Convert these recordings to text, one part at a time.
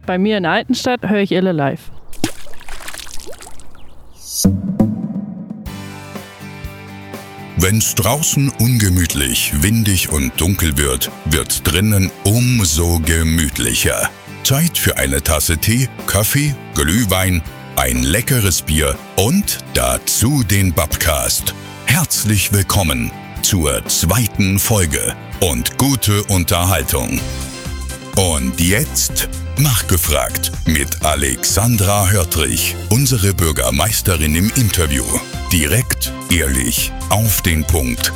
bei mir in Altenstadt höre ich Ille live. Wenn's draußen ungemütlich, windig und dunkel wird, wird drinnen umso gemütlicher. Zeit für eine Tasse Tee, Kaffee, Glühwein, ein leckeres Bier und dazu den Babcast. Herzlich willkommen zur 2. Folge und gute Unterhaltung. Und jetzt nachgefragt mit Alexandra Hörtrich, unsere Bürgermeisterin im Interview. Direkt, ehrlich, auf den Punkt.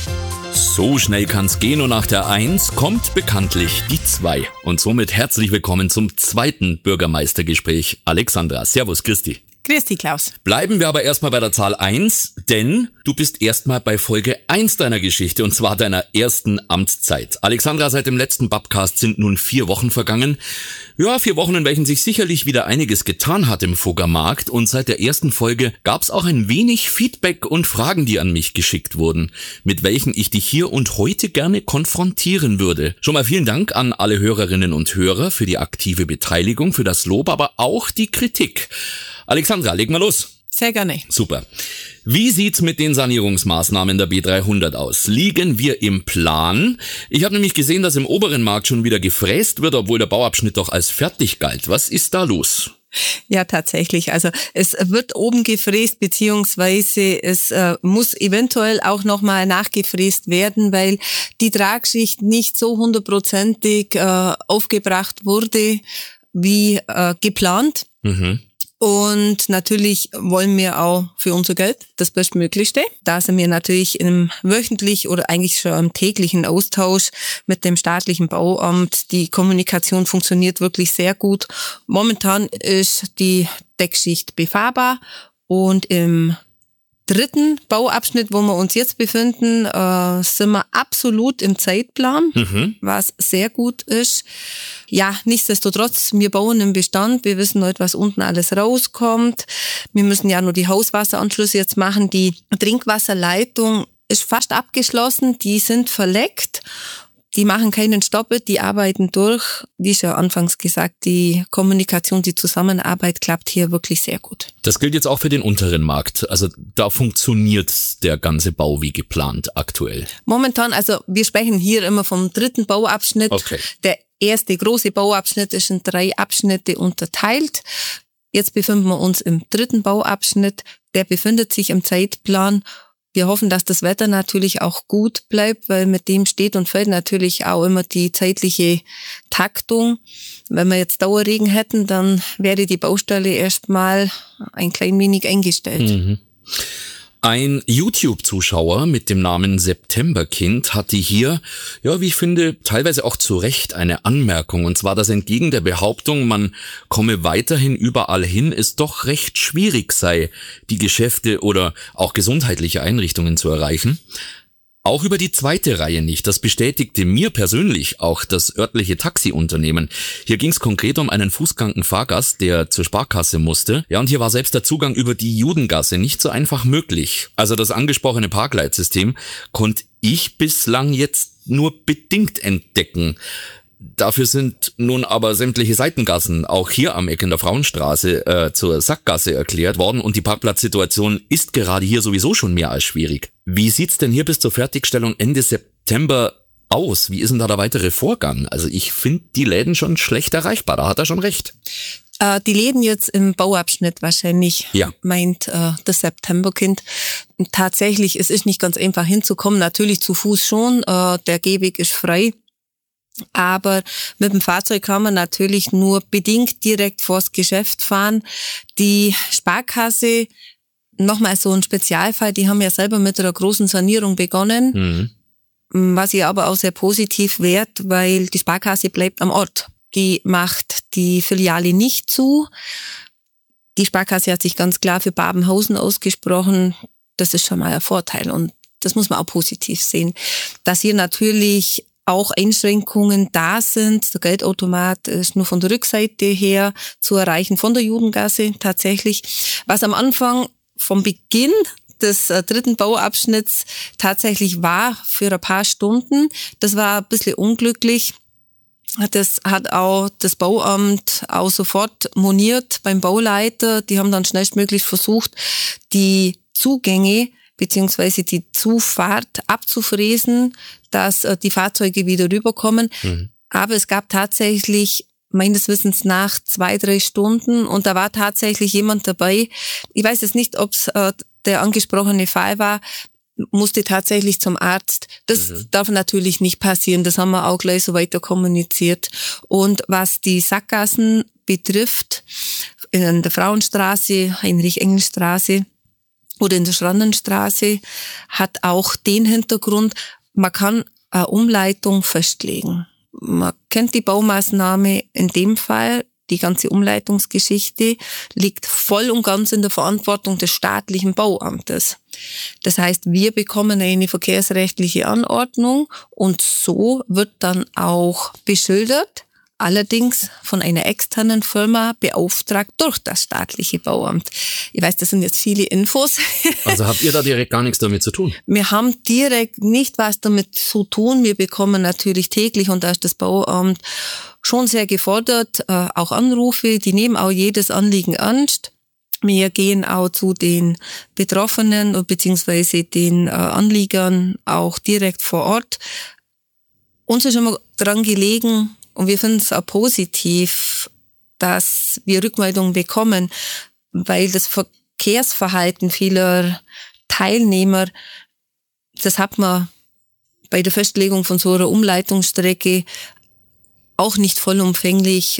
So schnell kann's gehen und nach der 1 kommt bekanntlich die 2. Und somit herzlich willkommen zum 2. Bürgermeistergespräch. Alexandra, servus, Christi. Grüß dich, Klaus. Bleiben wir aber erstmal bei der Zahl 1, denn du bist erstmal bei Folge 1 deiner Geschichte und zwar deiner ersten Amtszeit. Alexandra, seit dem letzten Babcast sind nun 4 Wochen vergangen. Ja, 4 Wochen, in welchen sich sicherlich wieder einiges getan hat im Fugger Markt und seit der ersten Folge gab's auch ein wenig Feedback und Fragen, die an mich geschickt wurden, mit welchen ich dich hier und heute gerne konfrontieren würde. Schon mal vielen Dank an alle Hörerinnen und Hörer für die aktive Beteiligung, für das Lob, aber auch die Kritik. Alexandra, leg mal los. Sehr gerne. Super. Wie sieht's mit den Sanierungsmaßnahmen der B300 aus? Liegen wir im Plan? Ich habe nämlich gesehen, dass im oberen Markt schon wieder gefräst wird, obwohl der Bauabschnitt doch als fertig galt. Was ist da los? Ja, tatsächlich. Also es wird oben gefräst, beziehungsweise es muss eventuell auch nochmal nachgefräst werden, weil die Tragschicht nicht so 100%ig aufgebracht wurde wie geplant. Mhm. Und natürlich wollen wir auch für unser Geld das Bestmöglichste. Da sind wir natürlich im wöchentlich oder eigentlich schon im täglichen Austausch mit dem staatlichen Bauamt. Die Kommunikation funktioniert wirklich sehr gut. Momentan ist die Deckschicht befahrbar und im 3. Bauabschnitt, wo wir uns jetzt befinden, sind wir absolut im Zeitplan, was sehr gut ist. Ja, nichtsdestotrotz, wir bauen im Bestand, wir wissen heute, was unten alles rauskommt. Wir müssen ja nur die Hauswasseranschlüsse jetzt machen. Die Trinkwasserleitung ist fast abgeschlossen, die sind verleckt. Die machen keinen Stopp, die arbeiten durch. Wie schon anfangs gesagt, die Kommunikation, die Zusammenarbeit klappt hier wirklich sehr gut. Das gilt jetzt auch für den unteren Markt. Also da funktioniert der ganze Bau wie geplant aktuell. Momentan, also wir sprechen hier immer vom 3. Bauabschnitt. Okay. Der erste große Bauabschnitt ist in 3 Abschnitte unterteilt. Jetzt befinden wir uns im 3. Bauabschnitt. Der befindet sich im Zeitplan. Wir hoffen, dass das Wetter natürlich auch gut bleibt, weil mit dem steht und fällt natürlich auch immer die zeitliche Taktung. Wenn wir jetzt Dauerregen hätten, dann wäre die Baustelle erstmal ein klein wenig eingestellt. Mhm. Ein YouTube-Zuschauer mit dem Namen Septemberkind hatte hier, ja, wie ich finde, teilweise auch zu Recht eine Anmerkung. Und zwar, dass entgegen der Behauptung, man komme weiterhin überall hin, es doch recht schwierig sei, die Geschäfte oder auch gesundheitliche Einrichtungen zu erreichen. Auch über die 2. Reihe nicht. Das bestätigte mir persönlich auch das örtliche Taxiunternehmen. Hier ging es konkret um einen fußkranken Fahrgast, der zur Sparkasse musste. Ja, und hier war selbst der Zugang über die Judengasse nicht so einfach möglich. Also das angesprochene Parkleitsystem konnte ich bislang jetzt nur bedingt entdecken. Dafür sind nun aber sämtliche Seitengassen, auch hier am Eck in der Frauenstraße, zur Sackgasse erklärt worden und die Parkplatzsituation ist gerade hier sowieso schon mehr als schwierig. Wie sieht's denn hier bis zur Fertigstellung Ende September aus? Wie ist denn da der weitere Vorgang? Also ich finde die Läden schon schlecht erreichbar, da hat er schon recht. Die Läden jetzt im Bauabschnitt wahrscheinlich, ja, meint das Septemberkind. Tatsächlich, es ist nicht ganz einfach hinzukommen, natürlich zu Fuß schon, der Gehweg ist frei. Aber mit dem Fahrzeug kann man natürlich nur bedingt direkt vors Geschäft fahren. Die Sparkasse, nochmal so ein Spezialfall, die haben ja selber mit einer großen Sanierung begonnen, was ich aber auch sehr positiv wert, weil die Sparkasse bleibt am Ort. Die macht die Filiale nicht zu. Die Sparkasse hat sich ganz klar für Babenhausen ausgesprochen. Das ist schon mal ein Vorteil und das muss man auch positiv sehen. Dass hier natürlich auch Einschränkungen da sind. Der Geldautomat ist nur von der Rückseite her zu erreichen, von der Judengasse tatsächlich. Was am Anfang vom Beginn des 3. Bauabschnitts tatsächlich war für ein paar Stunden, das war ein bisschen unglücklich. Das hat auch das Bauamt auch sofort moniert beim Bauleiter. Die haben dann schnellstmöglich versucht, die Zugänge beziehungsweise die Zufahrt abzufräsen, dass die Fahrzeuge wieder rüberkommen. Aber es gab tatsächlich meines Wissens nach 2-3 Stunden und da war tatsächlich jemand dabei. Ich weiß jetzt nicht, ob es der angesprochene Fall war, musste tatsächlich zum Arzt. Das darf natürlich nicht passieren. Das haben wir auch gleich so weiter kommuniziert. Und was die Sackgassen betrifft, in der Frauenstraße, Heinrich-Engel-Straße oder in der Schrannenstraße, hat auch den Hintergrund, man kann eine Umleitung festlegen. Man kennt die Baumaßnahme in dem Fall. Die ganze Umleitungsgeschichte liegt voll und ganz in der Verantwortung des staatlichen Bauamtes. Das heißt, wir bekommen eine verkehrsrechtliche Anordnung und so wird dann auch beschildert, allerdings von einer externen Firma beauftragt durch das staatliche Bauamt. Ich weiß, das sind jetzt viele Infos. Also habt ihr da direkt gar nichts damit zu tun? Wir haben direkt nicht was damit zu tun. Wir bekommen natürlich täglich, und da ist das Bauamt schon sehr gefordert, auch Anrufe, die nehmen auch jedes Anliegen ernst. Wir gehen auch zu den Betroffenen beziehungsweise den Anliegern auch direkt vor Ort. Uns ist immer dran gelegen, und wir finden es auch positiv, dass wir Rückmeldungen bekommen, weil das Verkehrsverhalten vieler Teilnehmer, das hat man bei der Festlegung von so einer Umleitungsstrecke auch nicht vollumfänglich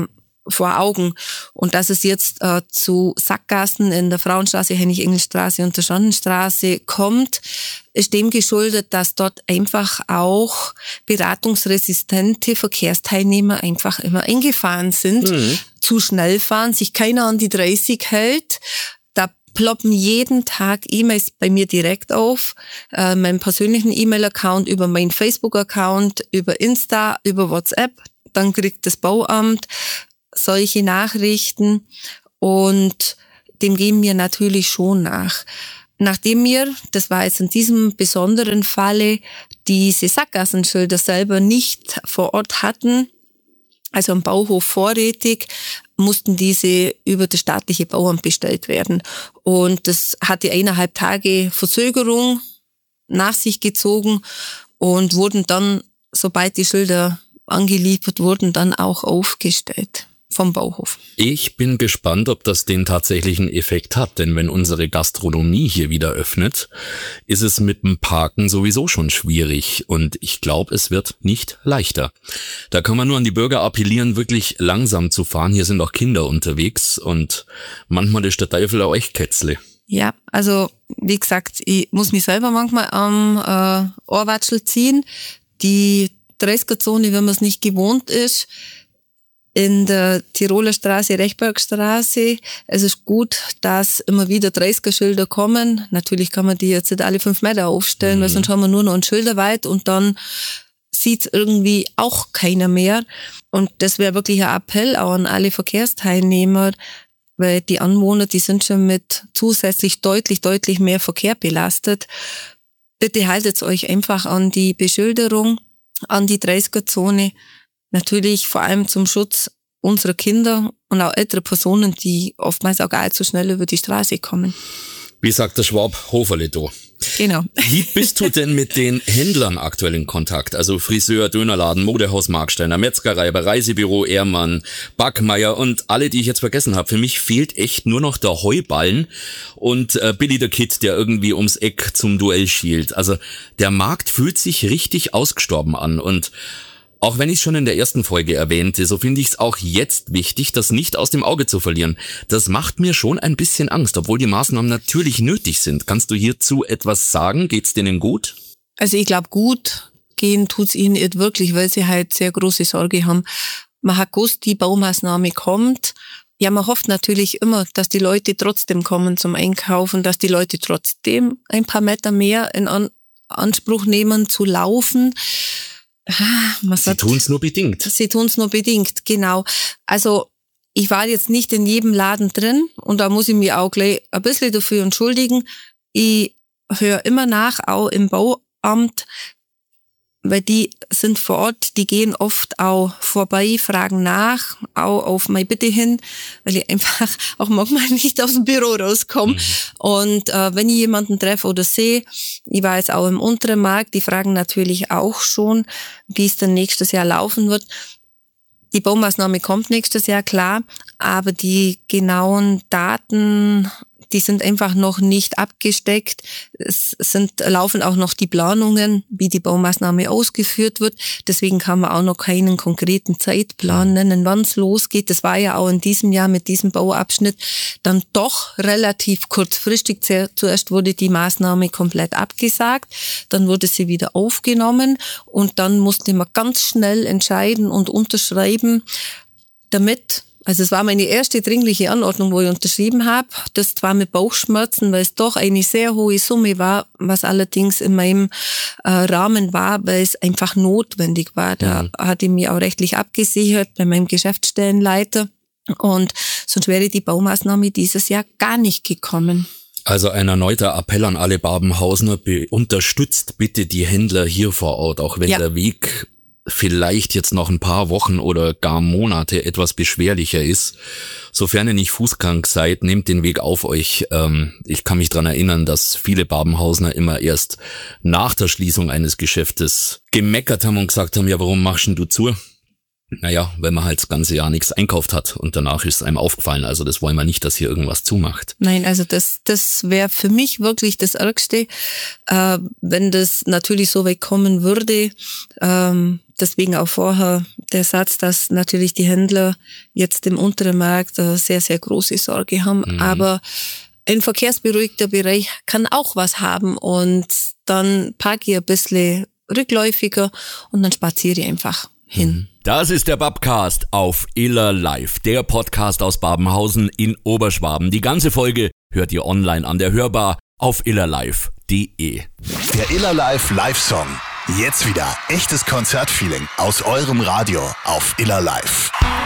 vor Augen. Und dass es jetzt zu Sackgassen in der Frauenstraße, Heinrich-Engel-Straße und der Schrannenstraße kommt, ist dem geschuldet, dass dort einfach auch beratungsresistente Verkehrsteilnehmer einfach immer eingefahren sind, zu schnell fahren, sich keiner an die 30 hält. Da ploppen jeden Tag E-Mails bei mir direkt auf, meinem persönlichen E-Mail-Account, über meinen Facebook-Account, über Insta, über WhatsApp. Dann kriegt das Bauamt solche Nachrichten und dem gehen wir natürlich schon nach. Nachdem wir, das war jetzt in diesem besonderen Falle, diese Sackgassenschilder selber nicht vor Ort hatten, also am Bauhof vorrätig, mussten diese über das staatliche Bauamt bestellt werden. Und das hatte 1,5 Tage Verzögerung nach sich gezogen und wurden dann, sobald die Schilder angeliefert wurden, dann auch aufgestellt vom Bauhof. Ich bin gespannt, ob das den tatsächlichen Effekt hat, denn wenn unsere Gastronomie hier wieder öffnet, ist es mit dem Parken sowieso schon schwierig und ich glaube, es wird nicht leichter. Da kann man nur an die Bürger appellieren, wirklich langsam zu fahren. Hier sind auch Kinder unterwegs und manchmal ist der Teufel auch echt Kätzle. Ja, also wie gesagt, ich muss mich selber manchmal am Ohrwatschel ziehen. Die 30er-Zone, wenn man es nicht gewohnt ist, in der Tiroler Straße, Rechbergstraße. Es ist gut, dass immer wieder 30er-Schilder kommen. Natürlich kann man die jetzt nicht alle 5 Meter aufstellen, weil sonst haben wir nur noch einen Schilderweit und dann sieht irgendwie auch keiner mehr. Und das wäre wirklich ein Appell auch an alle Verkehrsteilnehmer, weil die Anwohner, die sind schon mit zusätzlich deutlich mehr Verkehr belastet. Bitte haltet euch einfach an die Beschilderung, an die 30er-Zone. Natürlich vor allem zum Schutz unserer Kinder und auch älterer Personen, die oftmals auch gar nicht so schnell über die Straße kommen. Wie sagt der Schwab, Hoferle do. Genau. Wie bist du denn mit den Händlern aktuell in Kontakt? Also Friseur, Dönerladen, Modehaus Marksteiner, Metzgerei, Reisebüro Ehrmann, Backmeier und alle, die ich jetzt vergessen habe. Für mich fehlt echt nur noch der Heuballen und Billy the Kid, der irgendwie ums Eck zum Duell schielt. Also der Markt fühlt sich richtig ausgestorben an und auch wenn ich es schon in der ersten Folge erwähnte, so finde ich es auch jetzt wichtig, das nicht aus dem Auge zu verlieren. Das macht mir schon ein bisschen Angst, obwohl die Maßnahmen natürlich nötig sind. Kannst du hierzu etwas sagen? Geht's denen gut? Also ich glaube, gut gehen tut's ihnen nicht wirklich, weil sie halt sehr große Sorge haben. Man hat gewusst, die Baumaßnahme kommt. Ja, man hofft natürlich immer, dass die Leute trotzdem kommen zum Einkaufen, dass die Leute trotzdem ein paar Meter mehr in Anspruch nehmen zu laufen. Sie tun es nur bedingt. Sie tun es nur bedingt, genau. Also ich war jetzt nicht in jedem Laden drin und da muss ich mich auch gleich ein bisschen dafür entschuldigen. Ich höre immer nach, auch im Bauamt, weil die sind vor Ort, die gehen oft auch vorbei, fragen nach, auch auf meine Bitte hin, weil ich einfach auch manchmal nicht aus dem Büro rauskomme. Und wenn ich jemanden treffe oder sehe, ich war jetzt auch im unteren Markt, die fragen natürlich auch schon, wie es dann nächstes Jahr laufen wird. Die Baumaßnahme kommt nächstes Jahr, klar, aber die genauen Daten, die sind einfach noch nicht abgesteckt. Laufen auch noch die Planungen, wie die Baumaßnahme ausgeführt wird. Deswegen kann man auch noch keinen konkreten Zeitplan nennen, wann es losgeht. Das war ja auch in diesem Jahr mit diesem Bauabschnitt dann doch relativ kurzfristig. Zuerst wurde die Maßnahme komplett abgesagt, dann wurde sie wieder aufgenommen und dann musste man ganz schnell entscheiden und unterschreiben, damit. Also es war meine erste dringliche Anordnung, wo ich unterschrieben habe. Das war mit Bauchschmerzen, weil es doch eine sehr hohe Summe war, was allerdings in meinem Rahmen war, weil es einfach notwendig war. Da hatte ich mich auch rechtlich abgesichert bei meinem Geschäftsstellenleiter. Und sonst wäre die Baumaßnahme dieses Jahr gar nicht gekommen. Also ein erneuter Appell an alle Babenhausener, unterstützt bitte die Händler hier vor Ort, auch wenn der Weg vielleicht jetzt noch ein paar Wochen oder gar Monate etwas beschwerlicher ist. Sofern ihr nicht fußkrank seid, nehmt den Weg auf euch. Ich kann mich dran erinnern, dass viele Babenhausener immer erst nach der Schließung eines Geschäftes gemeckert haben und gesagt haben, ja, warum machst denn du zu? Naja, weil man halt das ganze Jahr nichts einkauft hat und danach ist einem aufgefallen. Also das wollen wir nicht, dass hier irgendwas zumacht. Nein, also das wäre für mich wirklich das Ärgste, wenn das natürlich so weit kommen würde. Deswegen auch vorher der Satz, dass natürlich die Händler jetzt im unteren Markt sehr, sehr große Sorge haben. Aber ein verkehrsberuhigter Bereich kann auch was haben und dann parke ich ein bisschen rückläufiger und dann spaziere ich einfach hin. Das ist der Babcast auf Iller Live, der Podcast aus Babenhausen in Oberschwaben. Die ganze Folge hört ihr online an der Hörbar auf illerlive.de. Der Iller Live Live-Song. Jetzt wieder echtes Konzertfeeling aus eurem Radio auf Iller Live.